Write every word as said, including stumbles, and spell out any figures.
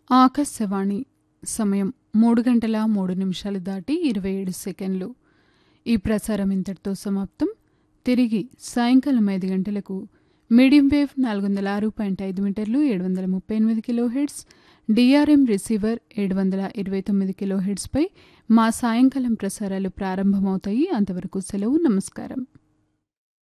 ఆకాశవాణి సమయం మూడు గంటల మూడు నిమిషాలు దాటి ఇరవై ఏడు సెకండ్లు. ఈ ప్రసారం ఇంతటితో సమాప్తం. తిరిగి సాయంకాలం ఐదు గంటలకు మీడియం వేవ్ నాలుగు వందల ఆరు పాయింట్ ఐదు మీటర్లు ఏడు వందల ముప్పై ఎనిమిది కిలో హెడ్స్, డిఆర్ఎం రిసీవర్ ఏడు వందల ఇరవై తొమ్మిది కిలో హెడ్స్పై మా సాయంకాలం ప్రసారాలు ప్రారంభమవుతాయి. అంతవరకు సెలవు. నమస్కారం.